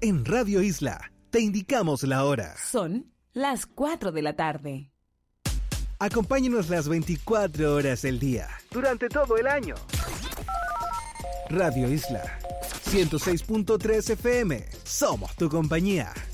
En Radio Isla, te indicamos la hora. Son las 4 de la tarde. Acompáñenos las 24 horas del día, durante todo el año. Radio Isla, 106.3 FM. Somos tu compañía.